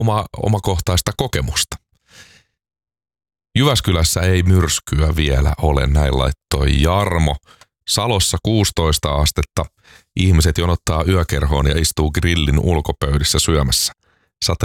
omakohtaista kokemusta. Jyväskylässä ei myrskyä vielä ole, näin laittoi Jarmo. Salossa 16 astetta. Ihmiset jonottaa yökerhoon ja istuu grillin ulkopöydissä syömässä.